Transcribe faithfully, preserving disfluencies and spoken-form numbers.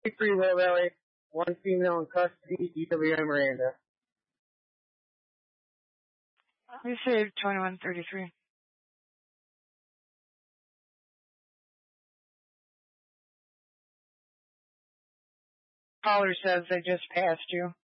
Free Will Valley, one female in custody, E W I Miranda. We saved twenty-one thirty-three. Caller says they just passed you.